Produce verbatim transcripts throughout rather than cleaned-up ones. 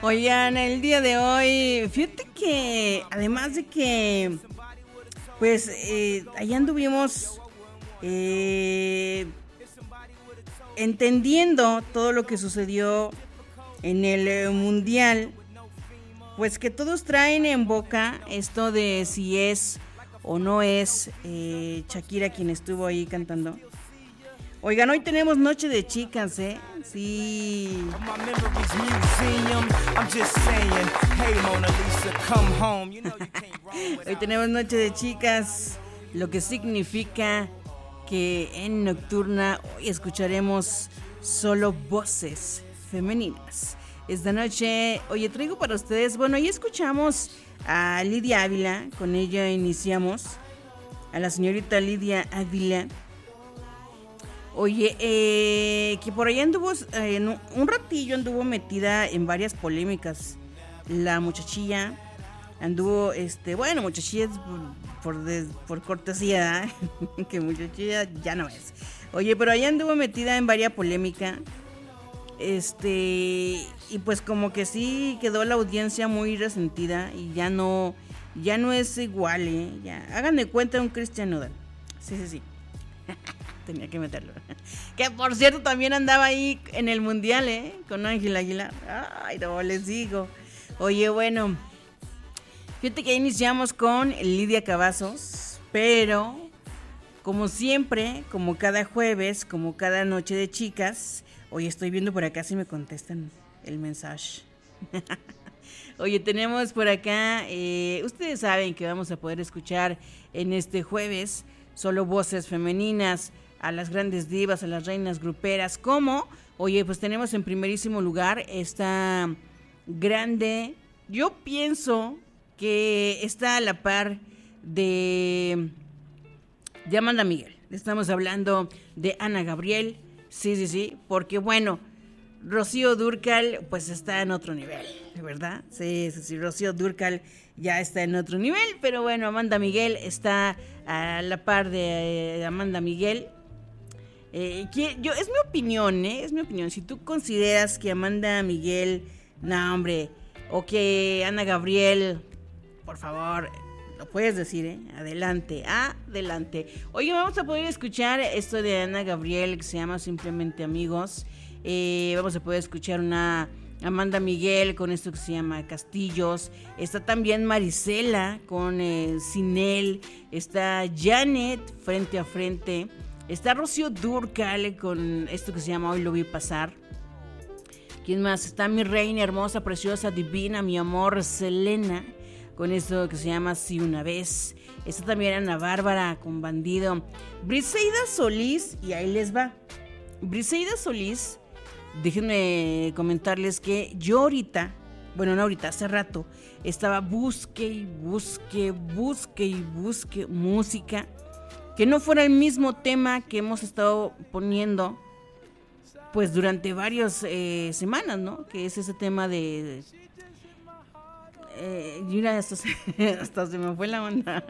Oigan, el día de hoy, fíjate que además de que, pues, eh, allá anduvimos eh, entendiendo todo lo que sucedió en el eh, Mundial, pues que todos traen en boca esto de si es o no es eh, Shakira quien estuvo ahí cantando. Oigan, hoy tenemos Noche de Chicas, ¿eh? Sí. Hoy tenemos Noche de Chicas, lo que significa que en Nocturna hoy escucharemos solo voces femeninas. Esta noche, oye, traigo para ustedes, bueno, hoy escuchamos a Lidia Ávila, con ella iniciamos, a la señorita Lidia Ávila. Oye, eh, que por ahí anduvo, eh, un ratillo anduvo metida en varias polémicas. La muchachilla anduvo, este, bueno, muchachilla por, por, por cortesía, ¿eh? Que muchachilla ya no es. Oye, pero ahí anduvo metida en varias polémicas. Este, y pues como que sí quedó la audiencia muy resentida y ya no, ya no es igual, ¿eh? Ya, hagan de cuenta un Cristian Nodal. Sí, sí, sí. Tenía que meterlo. Que por cierto también andaba ahí en el Mundial, ¿eh? Con Ángel Aguilar. Ay, no, les digo. Oye, bueno, fíjate que iniciamos con Lidia Cavazos, pero como siempre, como cada jueves, como cada noche de chicas, hoy estoy viendo por acá si me contestan el mensaje. Oye, tenemos por acá, eh, ustedes saben que vamos a poder escuchar en este jueves solo voces femeninas, a las grandes divas, a las reinas gruperas, como, oye, pues tenemos en primerísimo lugar esta grande, yo pienso que está a la par de, de Amanda Miguel. Estamos hablando de Ana Gabriel, sí, sí, sí, porque bueno, Rocío Dúrcal pues está en otro nivel, ¿verdad? Sí, sí, sí, Rocío Dúrcal ya está en otro nivel, pero bueno, Amanda Miguel está a la par de eh, Amanda Miguel. Eh, que yo, es mi opinión, ¿eh? Es mi opinión. Si tú consideras que Amanda Miguel, no, hombre, o que Ana Gabriel, por favor, lo puedes decir, ¿eh? Adelante, adelante. Oye, vamos a poder escuchar esto de Ana Gabriel que se llama Simplemente Amigos. Eh, vamos a poder escuchar una Amanda Miguel con esto que se llama Castillos. Está también Marisela con eh, Sinel. Está Janet Frente a Frente. Está Rocío Dúrcal con esto que se llama Hoy lo vi pasar. ¿Quién más? Está mi reina hermosa, preciosa, divina, mi amor, Selena, con esto que se llama Si una vez. Está también Ana Bárbara con Bandido. Briseida Solís, y ahí les va. Briseida Solís, déjenme comentarles que yo ahorita, bueno, no ahorita, hace rato, estaba busque y busque, busque y busque música que no fuera el mismo tema que hemos estado poniendo pues durante varias eh, semanas, ¿no? Que es ese tema de... de eh, mira, hasta se, hasta se me fue la onda.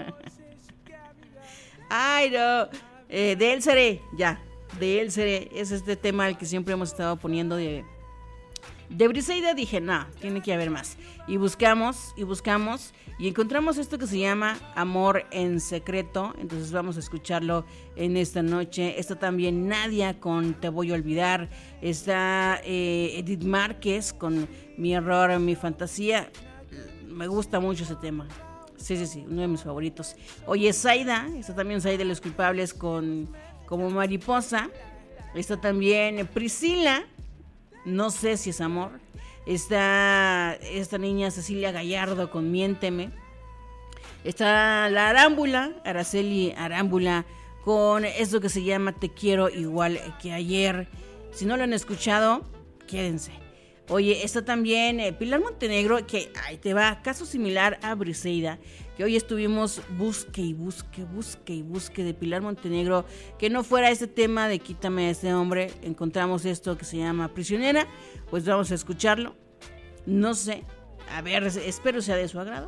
Ay, no. Eh, de él seré, ya. De él seré. Es este tema al que siempre hemos estado poniendo de... De Briseida dije, no, tiene que haber más. Y buscamos, y buscamos, y encontramos esto que se llama Amor en Secreto. Entonces vamos a escucharlo en esta noche. Está también Nadia con Te Voy a Olvidar. Está eh, Edith Márquez con Mi Error, Mi Fantasía. Me gusta mucho ese tema. Sí, sí, sí, uno de mis favoritos. Oye, Zaida, está también Zaida de los Culpables con Como Mariposa. Está también Priscila. No sé si es amor. Está esta niña Cecilia Gallardo con Miénteme. Está la Arámbula, Araceli Arámbula, con esto que se llama Te Quiero Igual que Ayer. Si no lo han escuchado, quédense. Oye, está también eh, Pilar Montenegro, que ahí te va, caso similar a Briseida, que hoy estuvimos busque y busque, busque y busque de Pilar Montenegro, que no fuera este tema de Quítame a este hombre. Encontramos esto que se llama Prisionera, pues vamos a escucharlo. No sé, a ver, espero sea de su agrado.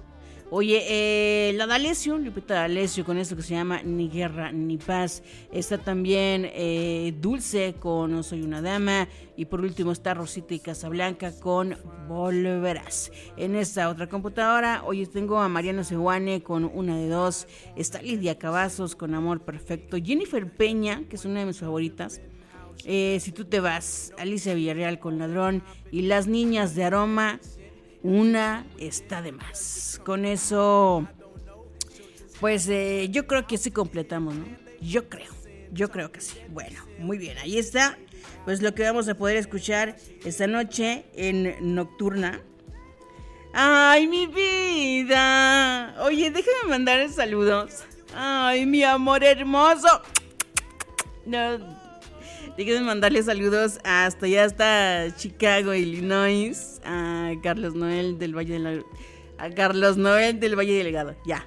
Oye, eh, la D'Alessio, Lupita D'Alessio, con esto que se llama Ni Guerra Ni Paz. Está también eh, Dulce con No Soy Una Dama. Y por último está Rosita y Casablanca con Volverás. En esta otra computadora, hoy tengo a Mariana Seguane con Una de Dos. Está Lidia Cavazos con Amor Perfecto. Jennifer Peña, que es una de mis favoritas. Eh, si tú te vas, Alicia Villarreal con Ladrón. Y Las Niñas de Aroma, Una está de más. Con eso, pues eh, yo creo que sí completamos, ¿no? Yo creo, yo creo que sí. Bueno, muy bien, ahí está. Pues lo que vamos a poder escuchar esta noche en Nocturna. ¡Ay, mi vida! Oye, déjame mandar saludos. ¡Ay, mi amor hermoso! No... Déjenme mandarle saludos hasta allá, hasta Chicago, Illinois, a Carlos Noel del Valle de la... a Carlos Noel del Valle Delgado, ya.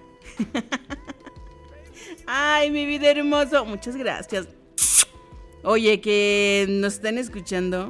Ay, mi vida hermoso, muchas gracias. Oye, que nos están escuchando.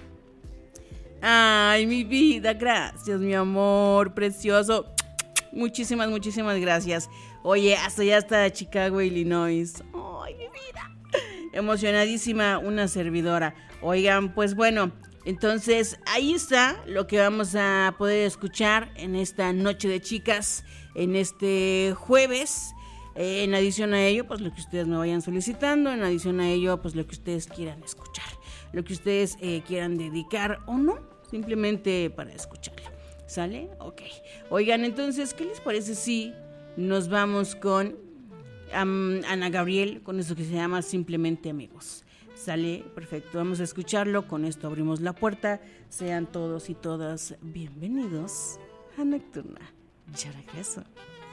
Ay, mi vida, gracias, mi amor precioso. Muchísimas, muchísimas gracias. Oye, hasta allá, hasta Chicago, Illinois. Ay, mi vida. Emocionadísima una servidora. Oigan, pues bueno, entonces ahí está lo que vamos a poder escuchar en esta noche de chicas, en este jueves. Eh, en adición a ello, pues lo que ustedes me vayan solicitando. En adición a ello, pues lo que ustedes quieran escuchar, lo que ustedes eh, quieran dedicar o no, simplemente para escucharlo. ¿Sale? Ok. Oigan, entonces, ¿qué les parece si nos vamos con Um, Ana Gabriel, con eso que se llama Simplemente Amigos? Sale, perfecto, vamos a escucharlo. Con esto abrimos la puerta. Sean todos y todas bienvenidos a Nocturna. Ya regreso.